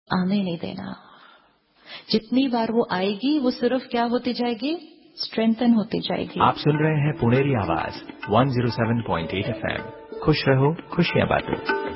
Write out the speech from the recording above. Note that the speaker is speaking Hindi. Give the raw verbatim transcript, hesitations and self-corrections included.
आने नहीं देना। जितनी बार वो आएगी वो सिर्फ क्या होती जाएगी, स्ट्रेंथन होती जाएगी। आप सुन रहे हैं पुणेरी आवाज one zero seven point eight F M. खुश रहो, खुशियां बांटो।